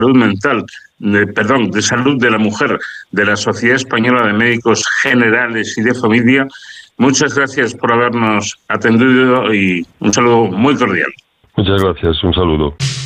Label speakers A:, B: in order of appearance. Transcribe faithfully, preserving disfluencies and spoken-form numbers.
A: salud mental, de, perdón, de salud de la mujer, de la Sociedad Española de Médicos Generales y de Familia. Muchas gracias por habernos atendido y un saludo muy cordial.
B: Muchas gracias, un saludo.